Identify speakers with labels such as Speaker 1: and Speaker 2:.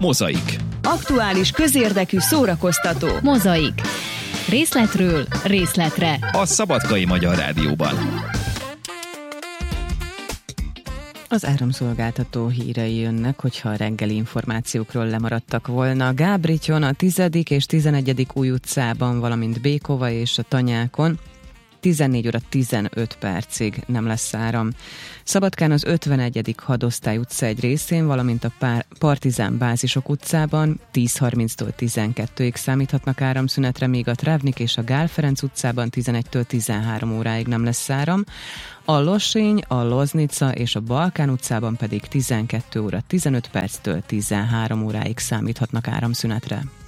Speaker 1: Mozaik.
Speaker 2: Aktuális, közérdekű, szórakoztató.
Speaker 3: Mozaik. Részletről részletre.
Speaker 1: A Szabadkai Magyar Rádióban.
Speaker 4: Az áramszolgáltató hírei jönnek, hogyha a reggeli információkról lemaradtak volna. Gábrityon, a 10. és 11. új utcában, valamint Békova és a Tanyákon 14 óra 15 percig nem lesz áram. Szabadkán az 51. hadosztály utca egy részén, valamint a Partizán bázisok utcában 10:30-tól 12-ig számíthatnak áramszünetre, míg a Trávnik és a Gál Ferenc utcában 11-től 13 óráig nem lesz áram. A Losény, a Loznica és a Balkán utcában pedig 12 óra 15 perctől 13 óráig számíthatnak áramszünetre.